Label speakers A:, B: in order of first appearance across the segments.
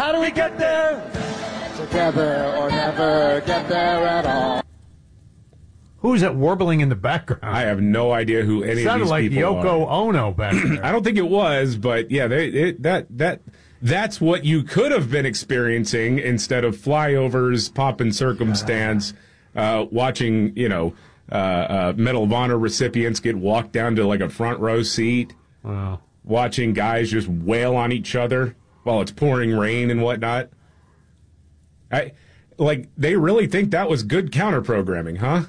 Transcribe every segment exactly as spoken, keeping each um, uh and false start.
A: How do we get there?
B: Together or never get there at all.
C: Who's that warbling in the background?
D: I have no idea who any
C: Sounded
D: of these
C: like
D: people
C: Yoko
D: are.
C: Ono back there.
D: I don't think it was, but yeah, they, it, that that that's what you could have been experiencing instead of flyovers, pomp and circumstance, uh, watching you know uh, uh, Medal of Honor recipients get walked down to like a front row seat,
C: Wow.
D: watching guys just wail on each other while it's pouring rain and whatnot. I like they really think that was good counter programming, huh?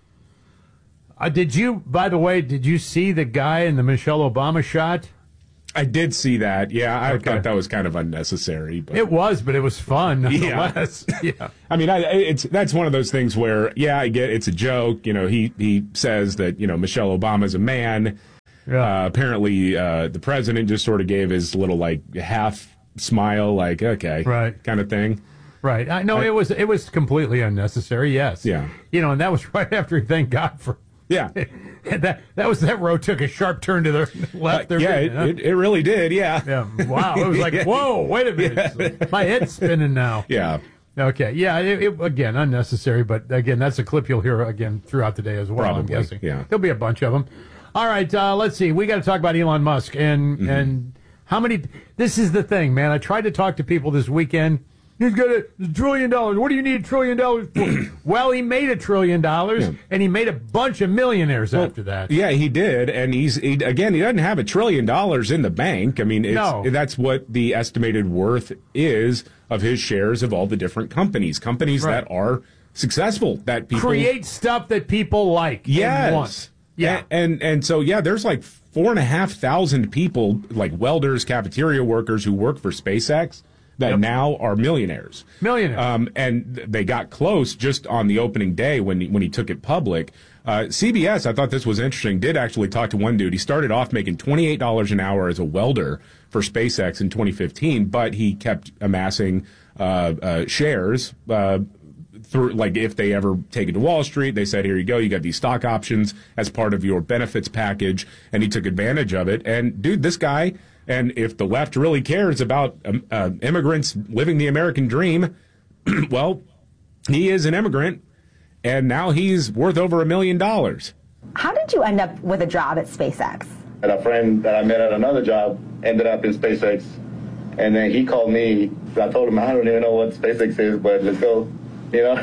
C: Uh, did you, by the way, did you see the guy in the Michelle Obama shot?
D: I did see that. Yeah, I
C: Okay.
D: thought that was kind of unnecessary. But.
C: It was, but it was fun
D: Yeah.
C: nonetheless. Yeah.
D: I mean, I, it's that's one of those things where, yeah, I get it's a joke. You know, he he says that you know Michelle Obama's a man.
C: Yeah.
D: Uh, apparently, uh, the president just sort of gave his little like half smile, like okay,
C: Right.
D: kind of thing.
C: Right. I know
D: I-
C: it was it was completely unnecessary. Yes.
D: Yeah.
C: You know, and that was right after he thanked God for.
D: Yeah,
C: that that was that road took a sharp turn to the left.
D: Uh,
C: there,
D: yeah, it,
C: didn't it,
D: it, it really did. Yeah,
C: huh? Yeah. Wow. It was like,
D: Yeah.
C: whoa, wait a minute. My head's spinning now.
D: yeah.
C: Okay. Yeah. It, it, again, unnecessary, but again, that's a clip you'll hear again throughout the day as well.
D: Probably,
C: I'm guessing.
D: yeah.
C: There'll be a bunch of them. All right. Uh, let's see. We got to talk about Elon Musk and
D: Mm-hmm.
C: and how many. This is the thing, man. I tried to talk to people this weekend. He's got a trillion dollars. What do you need a trillion dollars for? Well, he made a trillion dollars,
D: Yeah.
C: and he made a bunch of millionaires after that.
D: Yeah, he did, and he's he, again. He doesn't have a trillion dollars in the bank. I mean, it's,
C: No.
D: that's what the estimated worth is of his shares of all the different companies, companies
C: Right.
D: that are successful, that people
C: Create stuff that people like and
D: Yes.
C: want. Yeah.
D: A- And, and so yeah, there's like four and a half thousand people, like welders, cafeteria workers who work for SpaceX that
C: Yep.
D: now are millionaires.
C: Millionaires.
D: Um, and th- they got close just on the opening day when he, when he took it public. Uh, C B S, I thought this was interesting, did actually talk to one dude. He started off making twenty-eight dollars an hour as a welder for SpaceX in twenty fifteen, but he kept amassing uh, uh, shares uh, through, like if they ever take it to Wall Street, they said, here you go, you got these stock options as part of your benefits package, and he took advantage of it. And dude, this guy, and if the left really cares about um, uh, immigrants living the American dream, well, he is an immigrant, and now he's worth over a million dollars.
E: How did you end up with a job at SpaceX?
F: And a friend that I met at another job ended up in SpaceX, and then he called me. I told him, I don't even know what SpaceX is, but let's go, you know.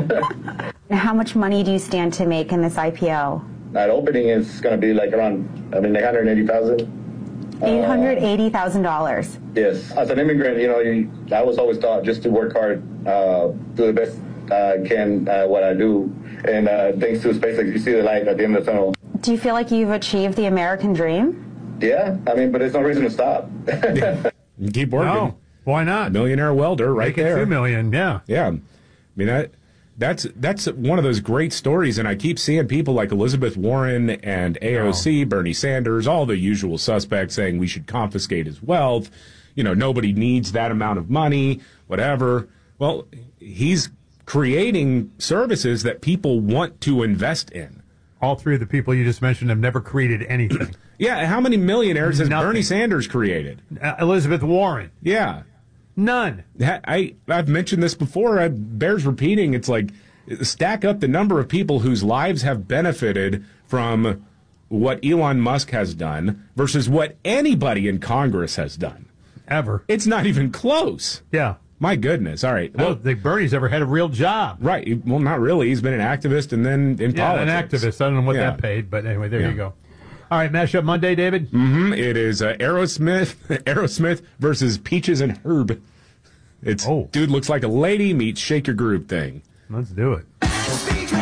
E: And how much money do you stand to make in this I P O?
F: That opening is going to be like around, I mean, like one hundred eighty thousand.
E: eight hundred eighty thousand dollars.
F: Yes. As an immigrant, you know, you, I was always taught just to work hard, uh, do the best I can, uh, what I do. And uh, thanks to SpaceX, you see the light at the end of the tunnel.
E: Do you feel like you've achieved the American dream?
F: Yeah, I mean, but there's no reason to stop.
D: You keep working.
C: No. Why not?
D: Millionaire welder right
C: Make it
D: there.
C: two million. Yeah.
D: Yeah. I mean, that, that's that's one of those great stories, and I keep seeing people like Elizabeth Warren and A O C, Bernie Sanders, all the usual suspects saying we should confiscate his wealth. You know, nobody needs that amount of money, whatever. Well, he's creating services that people want to invest in.
C: All three of the people you just mentioned have never created anything.
D: Yeah, how many millionaires has
C: Nothing.
D: Bernie Sanders created?
C: Uh, Elizabeth Warren,
D: Yeah.
C: none.
D: I, I've mentioned this before. It bears repeating. It's like stack up the number of people whose lives have benefited from what Elon Musk has done versus what anybody in Congress has done.
C: Ever.
D: It's not even close.
C: Yeah.
D: My goodness. All right.
C: I
D: Well,
C: don't think Bernie's ever had a real job.
D: right. Well, not really. He's been an activist and then in
C: Yeah, an
D: politics.
C: activist. I don't know what
D: Yeah.
C: that paid, but anyway, there
D: Yeah.
C: you go. All right, Mashup Monday, David.
D: Mm-hmm. It is uh, Aerosmith, Aerosmith versus Peaches and Herb. It's
C: Oh.
D: dude looks like a lady meets Shake Your Groove thing.
C: Let's do it.